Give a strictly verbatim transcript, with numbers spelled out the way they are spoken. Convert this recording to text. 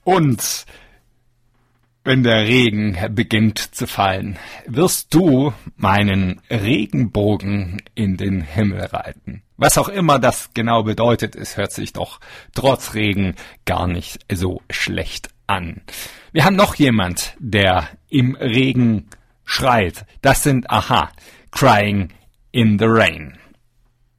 Und wenn der Regen beginnt zu fallen, wirst du meinen Regenbogen in den Himmel reiten. Was auch immer das genau bedeutet, es hört sich doch trotz Regen gar nicht so schlecht an. Wir haben noch jemand, der im Regen schreit. Das sind Aha, Crying in the Rain.